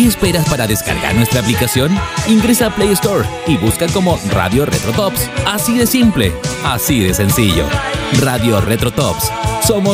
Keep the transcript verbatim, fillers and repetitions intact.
¿Qué esperas para descargar nuestra aplicación? Ingresa a Play Store y busca como Radio Retro Tops. Así de simple, así de sencillo. Radio Retro Tops. Somos